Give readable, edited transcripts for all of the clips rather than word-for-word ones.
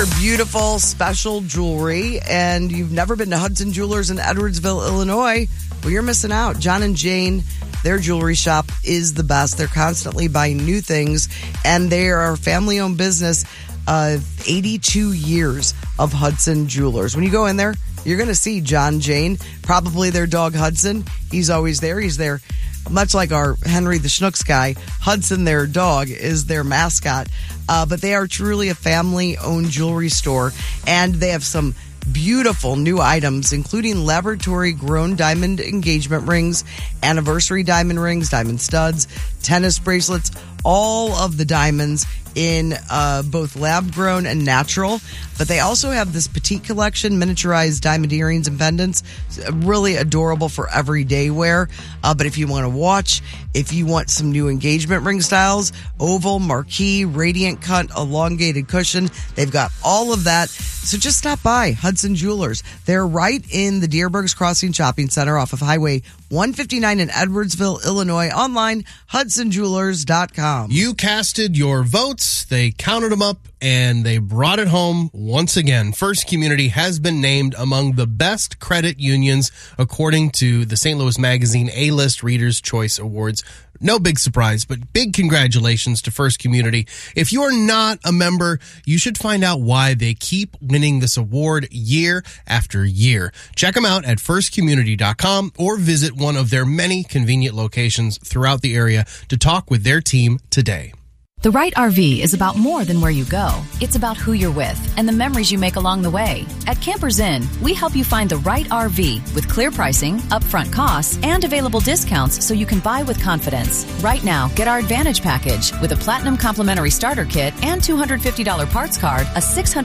Beautiful, special jewelry, and you've never been to Hudson Jewelers in Edwardsville, Illinois, well, you're missing out. John and Jane, their jewelry shop is the best. They're constantly buying new things, and they are a family-owned business of 82 years of Hudson Jewelers. When you go in there, you're going to see John, Jane, probably their dog Hudson. He's always there. He's there. Much like our Henry the Schnooks guy, Hudson, their dog, is their mascot. But they are truly a family-owned jewelry store, and they have some beautiful new items, including laboratory-grown diamond engagement rings, anniversary diamond rings, diamond studs, tennis bracelets, all of the diamonds in both lab-grown and natural. But they also have this petite collection, miniaturized diamond earrings and pendants, really adorable for everyday wear. But if you want to watch, if you want some new engagement ring styles, oval, marquee, radiant cut, elongated cushion, they've got all of that. So just stop by Hudson Jewelers. They're right in the Deerbergs Crossing Shopping Center off of Highway 159 in Edwardsville, Illinois. Online, hudsonjewelers.com. You casted your votes, they counted them up, and they brought it home once again. First Community has been named among the best credit unions according to the St. Louis Magazine A-List Reader's Choice Awards. No big surprise, but big congratulations to First Community. If you're not a member, you should find out why they keep winning this award year after year. Check them out at firstcommunity.com or visit one of their many convenient locations throughout the area to talk with their team today. The right RV is about more than where you go. It's about who you're with and the memories you make along the way. At Campers Inn, we help you find the right RV with clear pricing, upfront costs, and available discounts so you can buy with confidence. Right now, get our Advantage package with a Platinum Complimentary Starter Kit and $250 parts card, a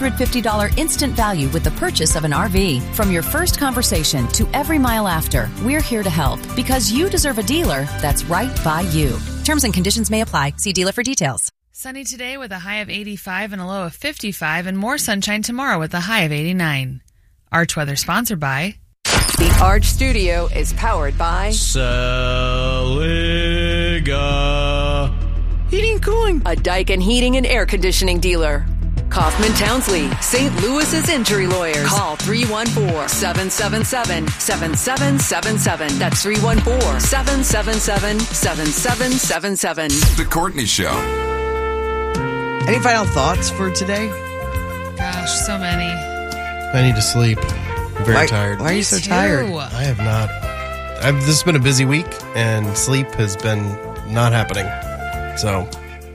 $650 instant value with the purchase of an RV. From your first conversation to every mile after, we're here to help because you deserve a dealer that's right by you. Terms and conditions may apply. See dealer for details. Sunny today with a high of 85 and a low of 55, and more sunshine tomorrow with a high of 89. Arch Weather sponsored by... The Arch Studio is powered by... Saliga Heating and Cooling. A Daikin Heating and Air Conditioning dealer. Kaufman Townsley, St. Louis's injury lawyers. Call 314-777-7777. That's 314-777-7777. The Courtney Show. Any final thoughts for today? Gosh, so many. I need to sleep. I'm very tired. Why are you so tired? I have not. This has been a busy week, and sleep has been not happening. So...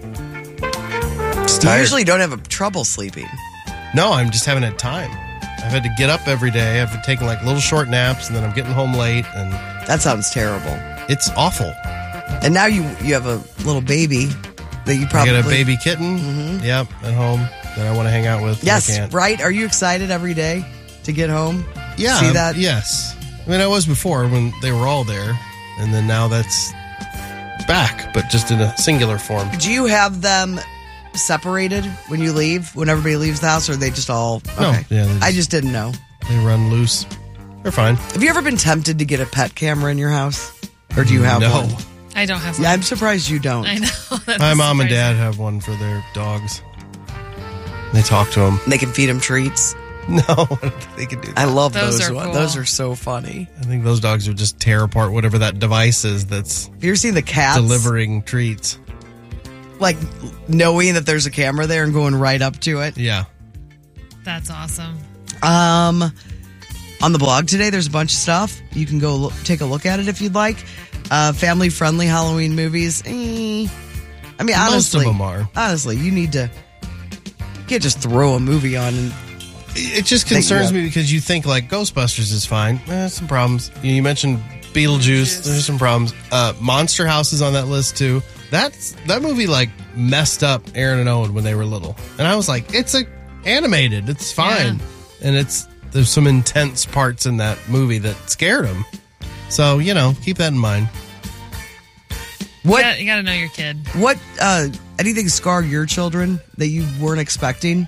You usually don't have trouble sleeping. No, I'm just haven't had time. I've had to get up every day. I've been taking like little short naps, and then I'm getting home late. And that sounds terrible. It's awful. And now you have a little baby that you probably... I got a baby kitten, Yep, at home that I want to hang out with. Yes, right? Are you excited every day to get home? Yeah. See that? Yes. I mean, I was before when they were all there, and then now that's back, but just in a singular form. Do you have them... separated when you leave, when everybody leaves the house, or are they just all... Okay. No, yeah, I just didn't know. They run loose. They're fine. Have you ever been tempted to get a pet camera in your house? Or do you have one? I don't have one. Yeah, I'm surprised you don't. I know. My mom and dad have one for their dogs. They talk to them. They can feed them treats. No, I don't think they can do that. I love those are ones. cool. Those are so funny. I think those dogs would just tear apart whatever that device is that's... Have you ever seen the cats? Delivering treats. Like knowing that there's a camera there and going right up to it. Yeah. That's awesome. On the blog today, there's a bunch of stuff. You can go take a look at it if you'd like. Family-friendly Halloween movies. I mean, honestly. Most of them are. Honestly, you can't just throw a movie on. And it just concerns me because you think like Ghostbusters is fine. Some problems. You mentioned Beetlejuice. There's some problems. Monster House is on that list too. That movie like messed up Aaron and Owen when they were little, and I was like, it's animated, it's fine, and there's some intense parts in that movie that scared them. So keep that in mind. What you gotta know your kid. What anything scarred your children that you weren't expecting?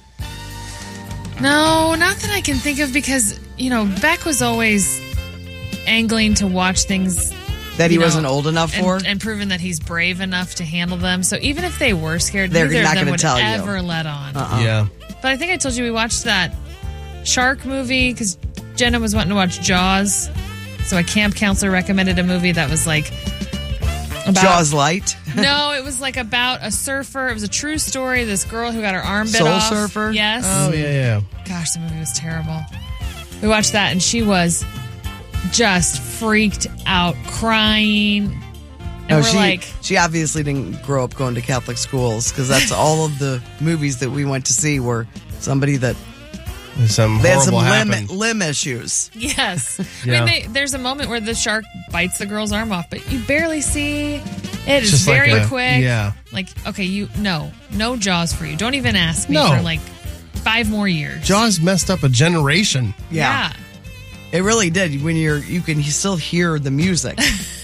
No, not that I can think of, because Beck was always angling to watch things that he wasn't old enough for, and proven that he's brave enough to handle them. So even if they were scared, they're neither not of them going would to tell ever let on. Yeah. But But I think I told you we watched that shark movie because Jenna was wanting to watch Jaws. So a camp counselor recommended a movie that was like about Jaws Light. No, it was like about a surfer. It was a true story. This girl who got her arm bit Soul off. Surfer? Yes. Oh, yeah. Gosh, the movie was terrible. We watched that and she was just freaked out, crying. And she obviously didn't grow up going to Catholic schools because that's all of the movies that we went to see were somebody that Some they had some horrible happened. limb issues. yes. Yeah. I mean, there's a moment where the shark bites the girl's arm off, but you barely see. It is Just very like quick. Yeah. Like, okay, no Jaws for you. Don't even ask me No. for like 5 more years. Jaws messed up a generation. Yeah. It really did. When you can still hear the music.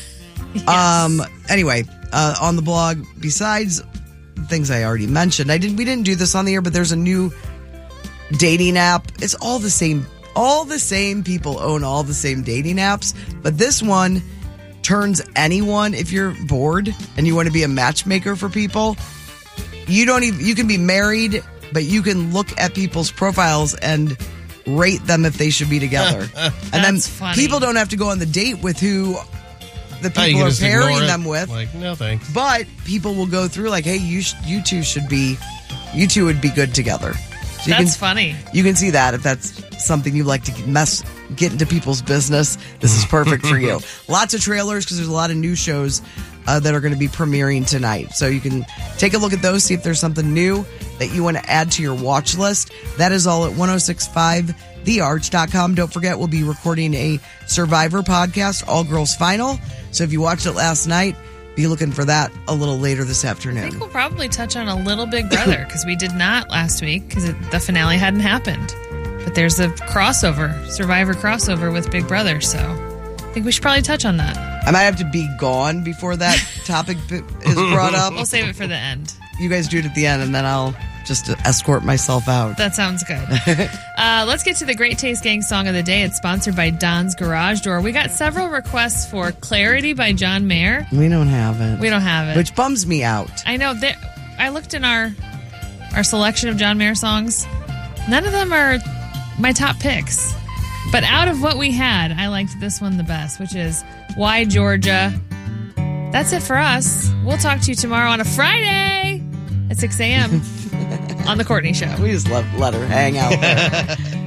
Yes. Anyway, on the blog, besides things I already mentioned, we didn't do this on the air, but there's a new dating app. It's all the same. All the same people own all the same dating apps, but this one turns anyone, if you're bored and you want to be a matchmaker for people, you can be married, but you can look at people's profiles and rate them if they should be together. And then funny. people don't have to go on the date with who the Oh, you people can are just ignore pairing it? them with. Like, no thanks. But people will go through like, hey, you two would be good together. So That's funny. You can see that if that's something you like to get into people's business. This is perfect for you. Lots of trailers because there's a lot of new shows that are going to be premiering tonight. So you can take a look at those, see if there's something new that you want to add to your watch list. That is all at 1065thearch.com. Don't forget, we'll be recording a Survivor podcast, All Girls Final. So if you watched it last night, be looking for that a little later this I afternoon. think we'll probably touch on a little Big Brother because we did not last week because the finale hadn't happened. But there's a Survivor crossover with Big Brother. So I think we should probably touch on that. I might have to be gone before that topic is brought up. We'll save it for the end. You guys do it at the end, and then I'll just escort myself out. That sounds good. Let's get to the Great Taste Gang song of the day. It's sponsored by Don's Garage Door. We got several requests for Clarity by John Mayer. We don't have it. We don't have it. Which bums me out. I know. I looked in our selection of John Mayer songs. None of them are my top picks. But out of what we had, I liked this one the best, which is Why Georgia. That's it for us. We'll talk to you tomorrow on a Friday at 6 a.m. on The Courtney Show. We just let her hang out there.